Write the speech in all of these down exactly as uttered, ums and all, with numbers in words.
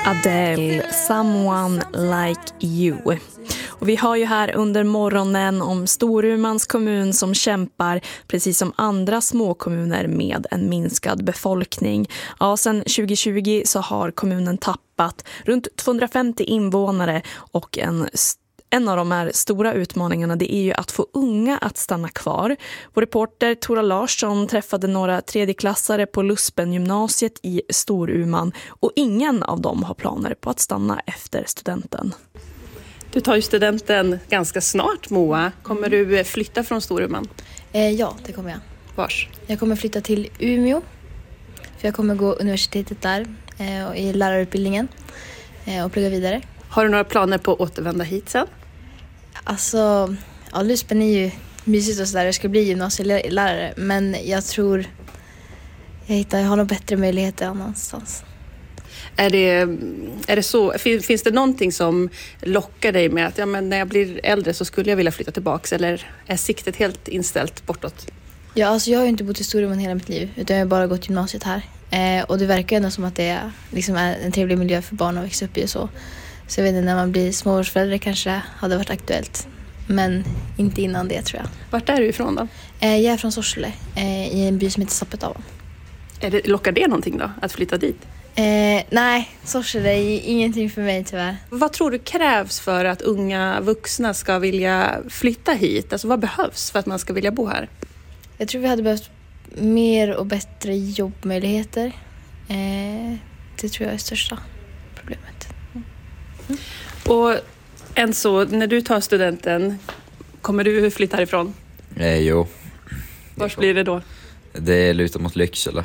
Adele, Someone Like You. Och vi har ju här under morgonen om Storumans kommun som kämpar, precis som andra småkommuner, med en minskad befolkning. Ja, sedan tjugo tjugo så har kommunen tappat runt tvåhundrafemtio invånare, och en En av de här stora utmaningarna, det är ju att få unga att stanna kvar. Vår reporter Tora Larsson träffade några tredjeklassare på Luspen-gymnasiet i Storuman, och ingen av dem har planer på att stanna efter studenten. Du tar ju studenten ganska snart, Moa. Kommer du flytta från Storuman? Eh, ja, det kommer jag. Vars? Jag kommer flytta till Umeå, för jag kommer gå universitetet där eh, och i lärarutbildningen eh, och plugga vidare. Har du några planer på att återvända hit sen? Alltså, ja, Luspen är ju mysigt och sådär. Jag ska bli gymnasielärare, men jag tror jag, hittar, jag har nog bättre möjligheter annanstans. Är det, är det så, finns det någonting som lockar dig med att ja, men när jag blir äldre så skulle jag vilja flytta tillbaka, eller är siktet helt inställt bortåt? Ja, alltså jag har ju inte bott i Storuman hela mitt liv, utan jag har bara gått gymnasiet här. Eh, och det verkar ändå som att det är, liksom är en trevlig miljö för barn att växa upp i och så. Så jag vet inte, när man blir småårsförälder kanske hade varit aktuellt. Men inte innan det, tror jag. Vart är du ifrån då? Eh, jag är från Sorsele, eh, i en by som heter Sapetavan. Är det, lockar det någonting då, att flytta dit? Eh, nej, Sorsele är ingenting för mig tyvärr. Vad tror du krävs för att unga vuxna ska vilja flytta hit? Alltså vad behövs för att man ska vilja bo här? Jag tror vi hade behövt mer och bättre jobbmöjligheter. Eh, det tror jag är största problemet. Mm. Och än så, när du tar studenten, kommer du flytta härifrån? Eh, jo. Vars blir det då? Det lutar mot Lycksele.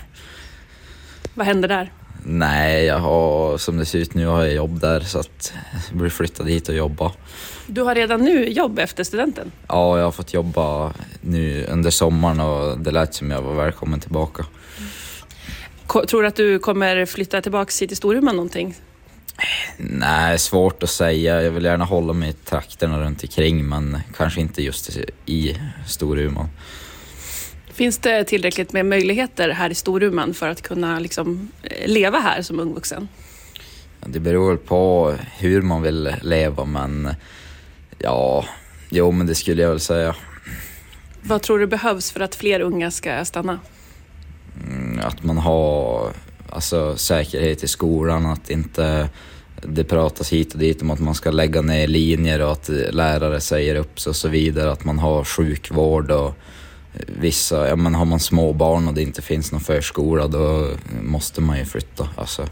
Vad händer där? Nej, jag har, som det ser ut nu har jag jobb där, så att jag blir flyttad hit och jobba. Du har redan nu jobb efter studenten? Ja, jag har fått jobba nu under sommaren, och det lät som jag var välkommen tillbaka. Mm. Tror du att du kommer flytta tillbaka hit till Storuman någonting? Nej, svårt att säga. Jag vill gärna hålla mig i trakterna runt omkring, men kanske inte just i Storuman. Finns det tillräckligt med möjligheter här i Storuman för att kunna liksom leva här som ung vuxen? Det beror väl på hur man vill leva, men ja, jo, men det skulle jag väl säga. Vad tror du behövs för att fler unga ska stanna? Mm, att man har alltså säkerhet i skolan, att inte det pratas hit och dit om att man ska lägga ner linjer och att lärare säger upp sig och så vidare, att man har sjukvård och vissa, ja, men har man små barn och det inte finns någon förskola, då måste man ju flytta, alltså.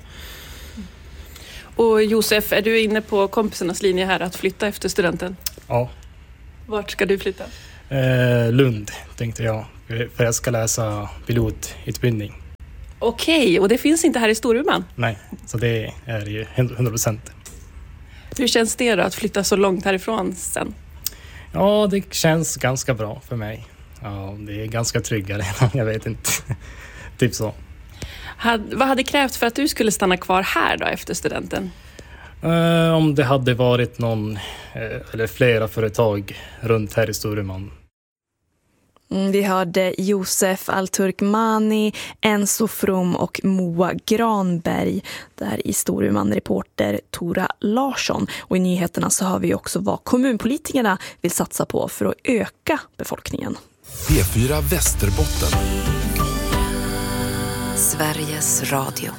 Och Josef, är du inne på kompisarnas linje här att flytta efter studenten? Ja. Vart ska du flytta? Eh, Lund tänkte jag, för jag ska läsa pilotutbildning. Okej, och det finns inte här i Storuman? Nej, så det är ju hundra procent. Hur känns det då att flytta så långt härifrån sen? Ja, det känns ganska bra för mig. Ja, det är ganska tryggare, jag vet inte. Typ så. Had, vad hade krävt för att du skulle stanna kvar här då efter studenten? Uh, om det hade varit någon uh, eller flera företag runt här i Storuman. Mm, vi hörde Josef Al-Turkmani, Enzo From och Moa Granberg där i Storuman, reporter Tora Larsson. Och i nyheterna så hör vi också vad kommunpolitikerna vill satsa på för att öka befolkningen. P fyra Västerbotten. Sveriges Radio.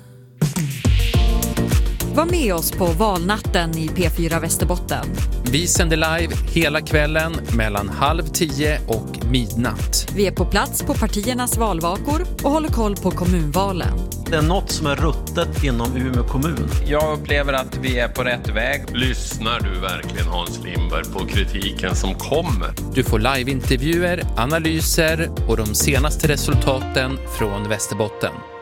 Var med oss på valnatten i P fyra Västerbotten. Vi sänder live hela kvällen mellan halv tio och midnatt. Vi är på plats på partiernas valvakor och håller koll på kommunvalen. Det är något som är ruttet inom Umeå kommun. Jag upplever att vi är på rätt väg. Lyssnar du verkligen, Hans Lindberg, på kritiken som kommer? Du får liveintervjuer, analyser och de senaste resultaten från Västerbotten.